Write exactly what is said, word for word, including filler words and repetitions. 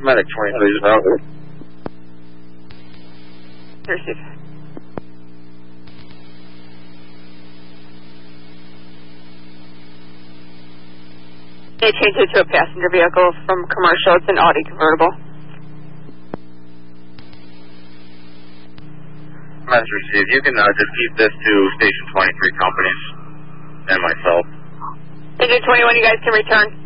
Medic twenty-three is out. Receive. They changed it to a passenger vehicle from commercial. It's an Audi convertible. Message received. You can uh, just keep this to Station twenty-three companies and myself. Station twenty-one, you guys can return.